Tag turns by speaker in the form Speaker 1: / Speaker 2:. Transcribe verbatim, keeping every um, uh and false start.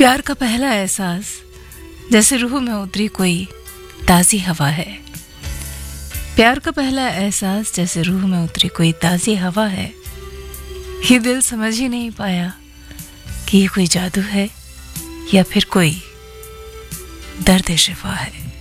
Speaker 1: प्यार का पहला एहसास जैसे रूह में उतरी कोई ताज़ी हवा है। प्यार का पहला एहसास जैसे रूह में उतरी कोई ताज़ी हवा है। ये दिल समझ ही नहीं पाया कि ये कोई जादू है या फिर कोई दर्द शिफा है।